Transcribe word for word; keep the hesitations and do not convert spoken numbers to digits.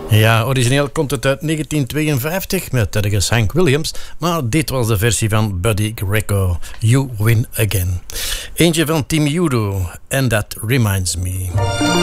Ja, origineel komt het uit negentien tweeënvijftig met ergens Hank Williams, maar dit was de versie van Buddy Greco, You Win Again. Eentje van Team Udo, And That Reminds Me.